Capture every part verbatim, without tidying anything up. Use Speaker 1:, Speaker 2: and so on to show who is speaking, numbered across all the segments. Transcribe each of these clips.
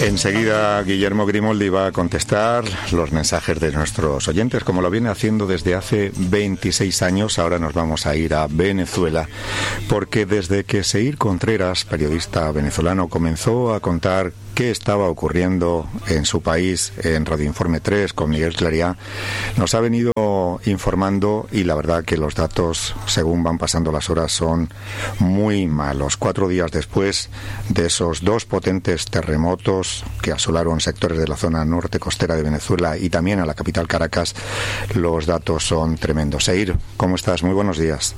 Speaker 1: Enseguida Guillermo Grimoldi va a contestar los mensajes de nuestros oyentes, como lo viene haciendo desde hace veintiséis años. Ahora nos vamos a ir a Venezuela, porque desde que Seir Contreras, periodista venezolano, comenzó a contar qué estaba ocurriendo en su país en Radio Informe tres con Miguel Clariá, nos ha venido informando, y la verdad que los datos, según van pasando las horas, son muy malos. Cuatro días después de esos dos potentes terremotos que asolaron sectores de la zona norte costera de Venezuela y también a la capital Caracas, los datos son tremendos. Seir, ¿cómo estás? Muy buenos días.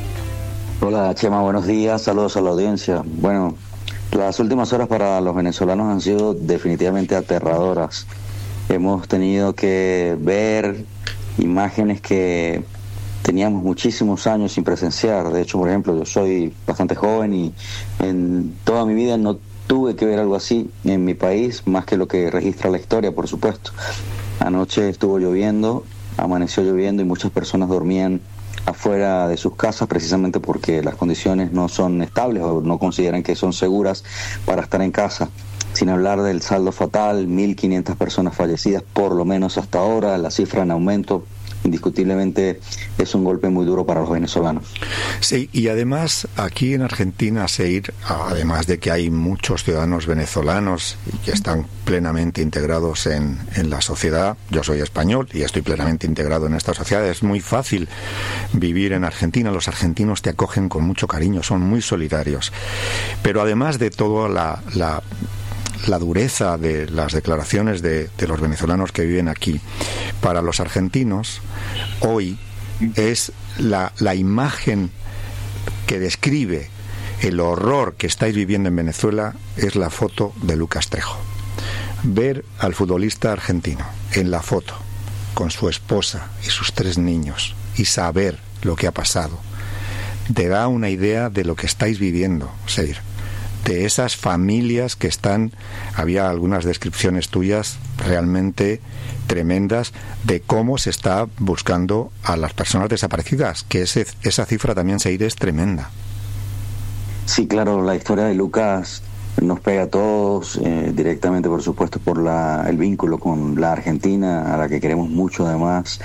Speaker 2: Hola, Chema, buenos días, saludos a la audiencia. Bueno, las últimas horas para los venezolanos han sido definitivamente aterradoras. Hemos tenido que ver imágenes que teníamos muchísimos años sin presenciar. De hecho, por ejemplo, yo soy bastante joven y en toda mi vida no tuve que ver algo así en mi país, más que lo que registra la historia, por supuesto. Anoche estuvo lloviendo, amaneció lloviendo y muchas personas dormían afuera de sus casas precisamente porque las condiciones no son estables o no consideran que son seguras para estar en casa. Sin hablar del saldo fatal, mil quinientas personas fallecidas por lo menos hasta ahora, la cifra en aumento. Indiscutiblemente es un golpe muy duro para los venezolanos.
Speaker 1: Sí, y además aquí en Argentina, Seir, además de que hay muchos ciudadanos venezolanos y que están plenamente integrados en, en la sociedad, yo soy español y estoy plenamente integrado en esta sociedad, es muy fácil vivir en Argentina, los argentinos te acogen con mucho cariño, son muy solidarios, pero además de todo la... la la dureza de las declaraciones de, de los venezolanos que viven aquí, para los argentinos hoy es la, la imagen que describe el horror que estáis viviendo en Venezuela, es la foto de Lucas Trejo. Ver al futbolista argentino en la foto con su esposa y sus tres niños y saber lo que ha pasado te da una idea de lo que estáis viviendo, Seir, de esas familias que están, había algunas descripciones tuyas realmente tremendas de cómo se está buscando a las personas desaparecidas, que ese, esa cifra también, Seir, es tremenda.
Speaker 2: Sí, claro, la historia de Lucas nos pega a todos, eh, directamente, por supuesto, por la, el vínculo con la Argentina, a la que queremos mucho además.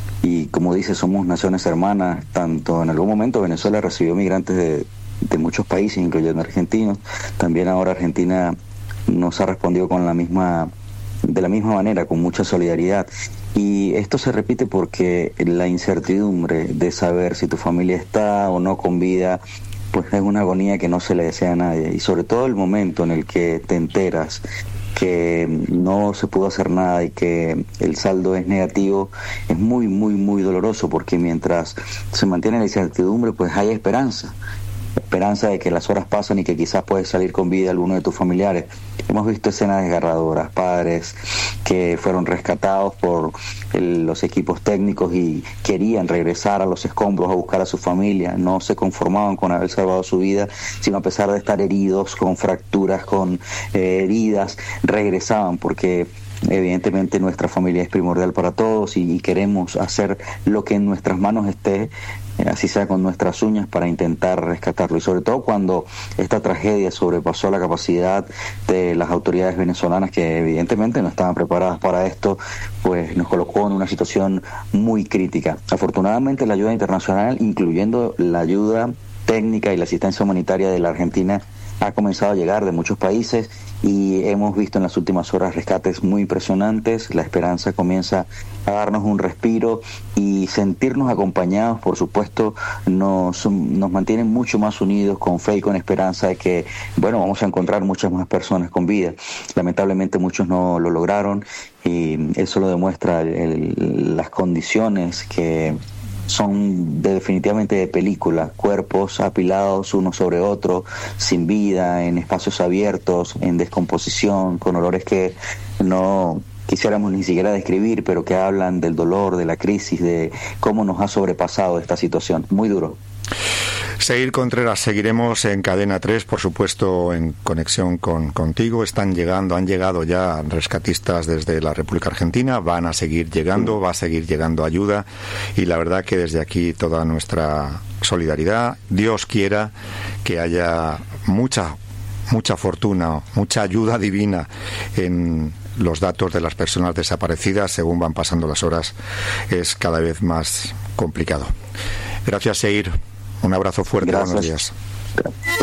Speaker 2: Y como dice, somos naciones hermanas, tanto en algún momento Venezuela recibió migrantes de de muchos países, incluyendo argentinos. También ahora Argentina nos ha respondido con la misma, de la misma manera, con mucha solidaridad. Y esto se repite porque la incertidumbre de saber si tu familia está o no con vida, pues es una agonía que no se le desea a nadie. Y sobre todo el momento en el que te enteras que no se pudo hacer nada y que el saldo es negativo, es muy, muy, muy doloroso, porque mientras se mantiene la incertidumbre, pues hay esperanza. Esperanza de que las horas pasan y que quizás puedes salir con vida alguno de tus familiares. Hemos visto escenas desgarradoras, padres que fueron rescatados por el, los equipos técnicos y querían regresar a los escombros a buscar a su familia, no se conformaban con haber salvado su vida, sino a pesar de estar heridos, con fracturas, con eh, heridas, regresaban porque evidentemente nuestra familia es primordial para todos y, y queremos hacer lo que en nuestras manos esté, así sea con nuestras uñas, para intentar rescatarlo. Y sobre todo cuando esta tragedia sobrepasó la capacidad de las autoridades venezolanas, que evidentemente no estaban preparadas para esto, pues nos colocó en una situación muy crítica. Afortunadamente la ayuda internacional, incluyendo la ayuda técnica y la asistencia humanitaria de la Argentina, ha comenzado a llegar de muchos países y hemos visto en las últimas horas rescates muy impresionantes. La esperanza comienza a darnos un respiro y sentirnos acompañados, por supuesto, nos, nos mantienen mucho más unidos, con fe y con esperanza de que, bueno, vamos a encontrar muchas más personas con vida. Lamentablemente muchos no lo lograron y eso lo demuestra el, el, las condiciones que son de, definitivamente de película, cuerpos apilados uno sobre otro, sin vida, en espacios abiertos, en descomposición, con olores que no quisiéramos ni siquiera describir, pero que hablan del dolor, de la crisis, de cómo nos ha sobrepasado esta situación. Muy duro.
Speaker 1: Seir Contreras, seguiremos en Cadena tres, por supuesto, en conexión con contigo. Están llegando, han llegado ya rescatistas desde la República Argentina, van a seguir llegando, va a seguir llegando ayuda y la verdad que desde aquí toda nuestra solidaridad. Dios quiera que haya mucha mucha fortuna, mucha ayuda divina en los datos de las personas desaparecidas según van pasando las horas, es cada vez más complicado. Gracias, Seir. Un abrazo fuerte.
Speaker 2: Gracias.
Speaker 1: Buenos días.